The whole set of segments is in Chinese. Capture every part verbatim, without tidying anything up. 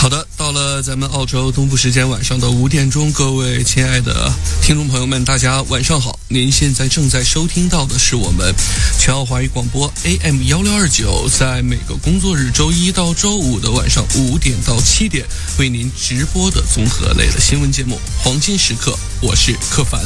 好的，到了咱们澳洲东部时间晚上的五点钟，各位亲爱的听众朋友们，大家晚上好。您现在正在收听到的是我们全澳华语广播 A M 一六二九，在每个工作日周一到周五的晚上五点到七点为您直播的综合类的新闻节目《黄金时刻》，我是柯凡。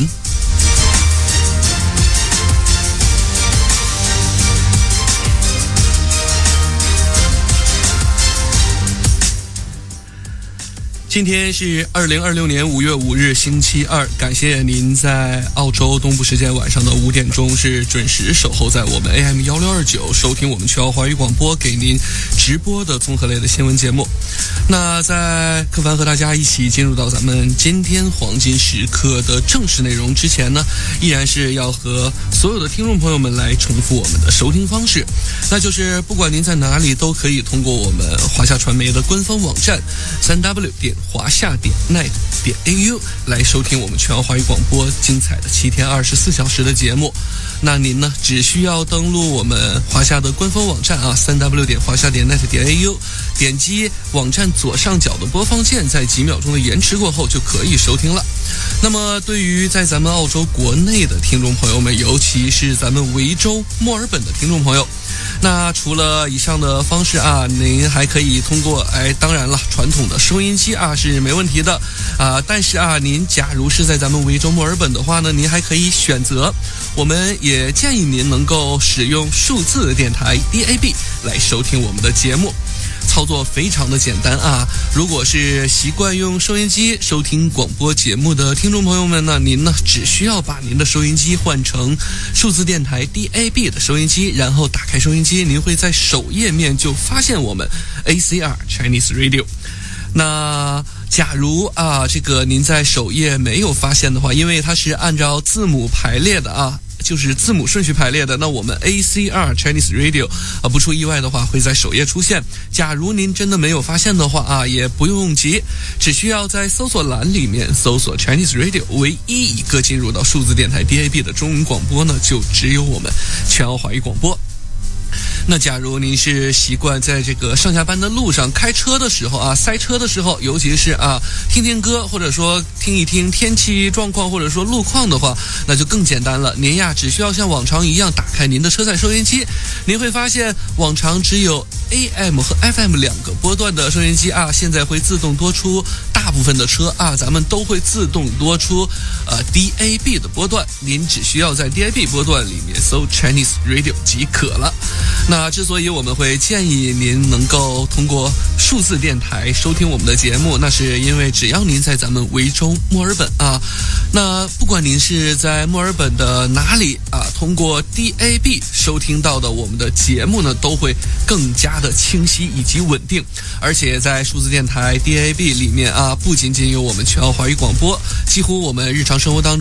今天是二零二六年五月五日星期二，感谢您在澳洲东部时间晚上的五点钟是准时守候在我们 A M 一六二九，收听我们全澳华语广播给您直播的综合类的新闻节目。那在柯凡和大家一起进入到咱们今天黄金时刻的正式内容之前呢，依然是要和所有的听众朋友们来重复我们的收听方式，那就是不管您在哪里都可以通过我们华夏传媒的官方网站 三 w 点华夏点 net 点 a u 来收听我们全澳华语广播精彩的七天二十四小时的节目。那您呢，只需要登录我们华夏的官方网站啊 三 w 点华夏点 net 点 a u， 点击网站左上角的播放键，在几秒钟的延迟过后就可以收听了。那么对于在咱们澳洲国内的听众朋友们，尤其是咱们维州墨尔本的听众朋友，那除了以上的方式啊，您还可以通过哎，当然了，传统的收音机啊是没问题的啊，但是啊，您假如是在咱们维州墨尔本的话呢，您还可以选择，我们也建议您能够使用数字电台 D A B 来收听我们的节目。操作非常的简单啊！如果是习惯用收音机收听广播节目的听众朋友们呢，您呢只需要把您的收音机换成数字电台 D A B 的收音机，然后打开收音机，您会在首页面就发现我们 A C R Chinese Radio。那假如啊，这个您在首页没有发现的话，因为它是按照字母排列的啊。就是字母顺序排列的，那我们 A C R Chinese Radio 啊，不出意外的话会在首页出现。假如您真的没有发现的话啊，也不用急，只需要在搜索栏里面搜索 Chinese Radio， 唯一一个进入到数字电台 D A B 的中文广播呢，就只有我们全澳华语广播。那假如您是习惯在这个上下班的路上开车的时候啊，塞车的时候，尤其是啊听听歌，或者说听一听天气状况，或者说路况的话，那就更简单了。您呀只需要像往常一样打开您的车载收音机，您会发现往常只有 A M 和 F M 两个波段的收音机啊，现在会自动多出，大部分的车啊咱们都会自动多出呃 D A B 的波段，您只需要在 D A B 波段里面搜 Chinese Radio 即可了。那之所以我们会建议您能够通过数字电台收听我们的节目，那是因为只要您在咱们维州墨尔本啊，那不管您是在墨尔本的哪里啊，通过 D A B 收听到的我们的节目呢，都会更加的清晰以及稳定。而且在数字电台 D A B 里面啊，不仅仅有我们全澳华语广播，几乎我们日常生活当中